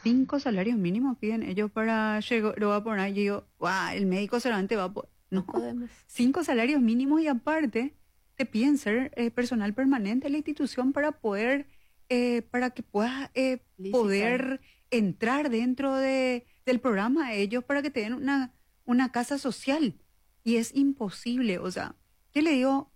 5 salarios mínimos piden ellos para llegar, lo va a poner, yo digo, wow, el médico solamente va a poder, no, Podemos. 5 salarios mínimos y aparte te piden ser personal permanente en la institución para poder, para que puedas poder entrar dentro del programa de ellos para que te den una casa social. Y es imposible, o sea, ¿qué le digo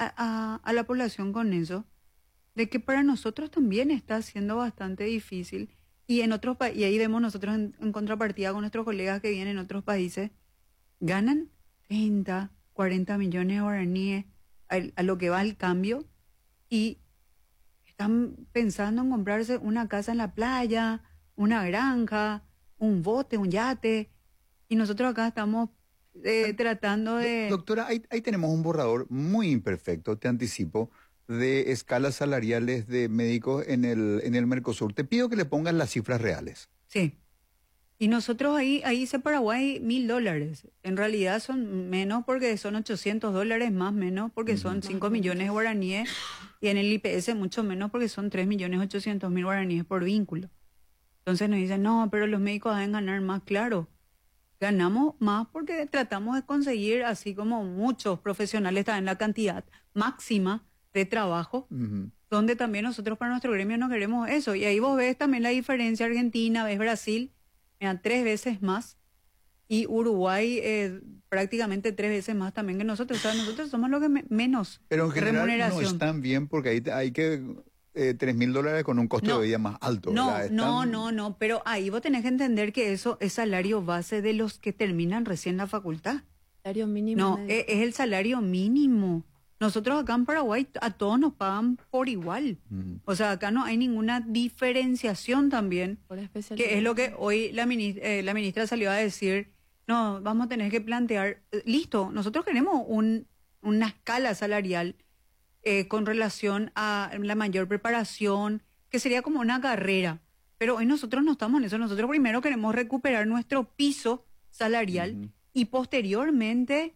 a la población con eso? De que para nosotros también está siendo bastante difícil. Y en otros y ahí vemos nosotros en contrapartida con nuestros colegas que vienen en otros países, ganan 30, 40 millones de guaraníes a lo que va el cambio y están pensando en comprarse una casa en la playa, una granja, un bote, un yate, y nosotros acá estamos tratando de... Doctora, ahí tenemos un borrador muy imperfecto, te anticipo, de escalas salariales de médicos en el Mercosur. Te pido que le pongas las cifras reales. Sí. Y nosotros ahí dice Paraguay $1.000. En realidad son menos porque son $800 más menos porque son 5 millones de guaraníes y en el IPS mucho menos porque son 3.800.000 guaraníes por vínculo. Entonces nos dicen, no, pero los médicos deben ganar más. Claro, ganamos más porque tratamos de conseguir, así como muchos profesionales también, la cantidad máxima de trabajo, donde también nosotros para nuestro gremio no queremos eso. Y ahí vos ves también la diferencia Argentina, ves Brasil, mira, 3 veces más, y Uruguay prácticamente 3 veces más también que nosotros. O sea, nosotros somos los que menos pero en general remuneración. No están bien porque ahí hay que $3.000 con un costo de vida más alto. No, pero ahí vos tenés que entender que eso es salario base de los que terminan recién la facultad. Salario mínimo. No, es el salario mínimo. Nosotros acá en Paraguay a todos nos pagan por igual. O sea, acá no hay ninguna diferenciación también, que es lo que hoy la ministra salió a decir, no, vamos a tener que plantear, listo, nosotros queremos una escala salarial con relación a la mayor preparación, que sería como una carrera, pero hoy nosotros no estamos en eso. Nosotros primero queremos recuperar nuestro piso salarial y posteriormente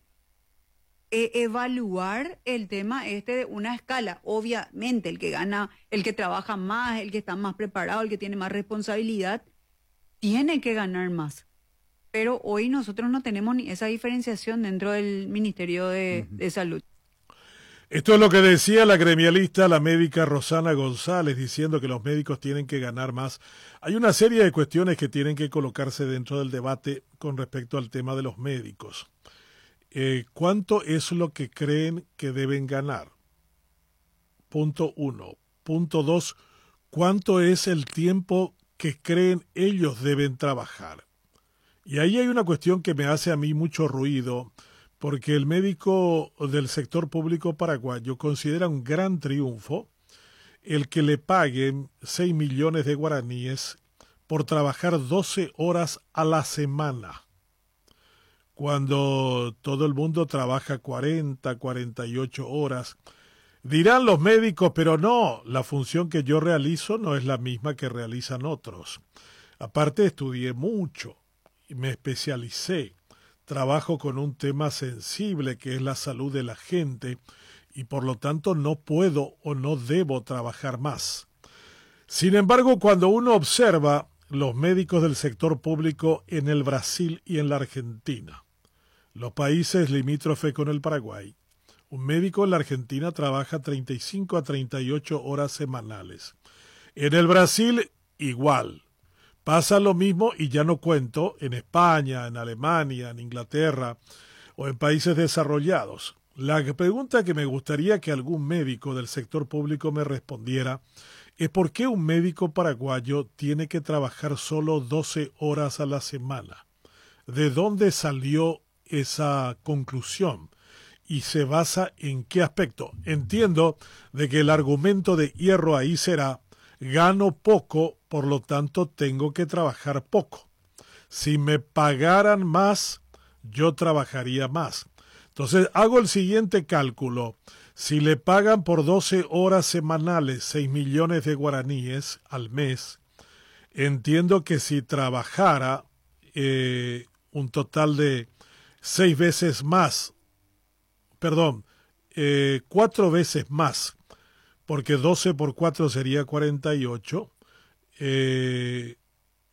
evaluar el tema de una escala. Obviamente el que gana, el que trabaja más, el que está más preparado, el que tiene más responsabilidad, tiene que ganar más. Pero hoy nosotros no tenemos ni esa diferenciación dentro del Ministerio de Salud. Esto es lo que decía la gremialista, la médica Rosana González, diciendo que los médicos tienen que ganar más. Hay una serie de cuestiones que tienen que colocarse dentro del debate con respecto al tema de los médicos. ¿Cuánto es lo que creen que deben ganar? Punto 1. Punto 2. ¿Cuánto es el tiempo que creen ellos deben trabajar? Y ahí hay una cuestión que me hace a mí mucho ruido, porque el médico del sector público paraguayo considera un gran triunfo el que le paguen 6 millones de guaraníes por trabajar 12 horas a la semana, cuando todo el mundo trabaja 40, 48 horas. Dirán los médicos, pero no, la función que yo realizo no es la misma que realizan otros. Aparte estudié mucho y me especialicé. Trabajo con un tema sensible que es la salud de la gente y por lo tanto no puedo o no debo trabajar más. Sin embargo, cuando uno observa los médicos del sector público en el Brasil y en la Argentina, los países limítrofes con el Paraguay, un médico en la Argentina trabaja 35 a 38 horas semanales. En el Brasil, igual. Pasa lo mismo y ya no cuento en España, en Alemania, en Inglaterra o en países desarrollados. La pregunta que me gustaría que algún médico del sector público me respondiera es por qué un médico paraguayo tiene que trabajar solo 12 horas a la semana. ¿De dónde salió esa conclusión? ¿Y se basa en qué aspecto? Entiendo de que el argumento de hierro ahí será: gano poco, por lo tanto tengo que trabajar poco. Si me pagaran más, yo trabajaría más. Entonces hago el siguiente cálculo. Si le pagan por 12 horas semanales 6 millones de guaraníes al mes, entiendo que si trabajara un total de 6 veces más, 4 veces más, porque 12 por 4 sería 48,